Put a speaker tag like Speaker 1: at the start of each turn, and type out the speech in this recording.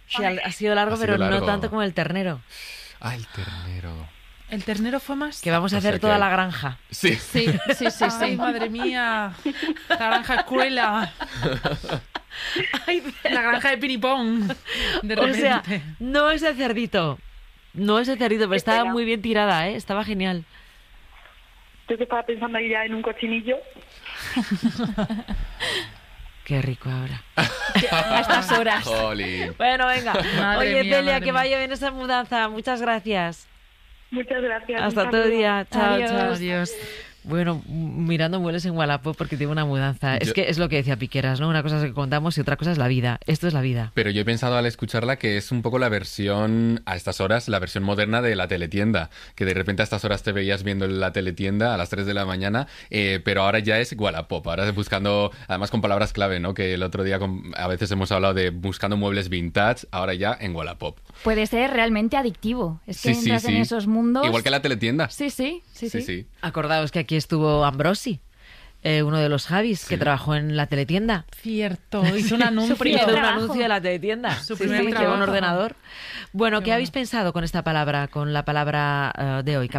Speaker 1: Sí, ha sido largo,
Speaker 2: Ha
Speaker 1: pero
Speaker 2: sido largo.
Speaker 1: no tanto como el ternero.
Speaker 2: Ah, el ternero.
Speaker 3: ¿El ternero fue más?
Speaker 1: Que vamos a
Speaker 2: O sea
Speaker 1: hacer toda
Speaker 2: que-
Speaker 1: la granja.
Speaker 2: Sí.
Speaker 4: Sí, sí, sí,
Speaker 3: Ay,
Speaker 4: sí.
Speaker 3: madre mía. La granja escuela. La granja de Pinipón. De
Speaker 1: O
Speaker 3: repente.
Speaker 1: sea, no ese cerdito. No ese cerdito, pero estaba
Speaker 5: Espera.
Speaker 1: muy bien tirada, ¿eh? Estaba genial.
Speaker 5: Yo que estaba pensando ya en un cochinillo.
Speaker 1: Qué rico ahora.
Speaker 4: A estas horas.
Speaker 2: Jolín.
Speaker 1: Bueno, venga.
Speaker 3: Madre
Speaker 1: Oye,
Speaker 3: mía,
Speaker 1: Celia,
Speaker 3: madre
Speaker 1: que
Speaker 3: mía.
Speaker 1: vaya bien esa mudanza. Muchas gracias.
Speaker 5: Muchas gracias.
Speaker 1: Hasta
Speaker 5: un
Speaker 1: otro
Speaker 5: saludo.
Speaker 1: día. Chao,
Speaker 4: Adiós.
Speaker 1: chao.
Speaker 3: Adiós.
Speaker 1: Bueno, mirando muebles en Wallapop porque tiene una mudanza. Es
Speaker 2: Yo-
Speaker 1: que es lo que decía Piqueras, ¿no? Una cosa es lo que contamos y otra cosa es la vida. Esto es la vida.
Speaker 2: Pero yo he pensado al escucharla que es un poco la versión, a estas horas, la versión moderna de la teletienda. Que de repente a estas horas te veías viendo la teletienda a las 3 de la mañana, pero ahora ya es Wallapop. Ahora es buscando, además con palabras clave, ¿no? Que el otro día a veces hemos hablado de buscando muebles vintage, ahora ya en Wallapop.
Speaker 4: Puede ser realmente adictivo. Es que
Speaker 2: Sí, sí,
Speaker 4: entras en
Speaker 2: sí.
Speaker 4: esos mundos.
Speaker 2: Igual que la teletienda.
Speaker 4: Sí, sí, sí, sí.
Speaker 2: Sí.
Speaker 1: Acordaos que aquí estuvo Ambrosi, uno de los Javis, que
Speaker 2: Sí.
Speaker 1: trabajó en la teletienda.
Speaker 3: Cierto. Hizo un anuncio.
Speaker 4: primer
Speaker 1: Hizo un
Speaker 4: trabajo.
Speaker 1: anuncio de la teletienda.
Speaker 3: Su
Speaker 1: Sí,
Speaker 3: primer
Speaker 1: sí, llevó un
Speaker 3: trabajo.
Speaker 1: ordenador. Bueno, ¿qué
Speaker 3: Qué
Speaker 1: habéis pensado con esta palabra, con la palabra de hoy?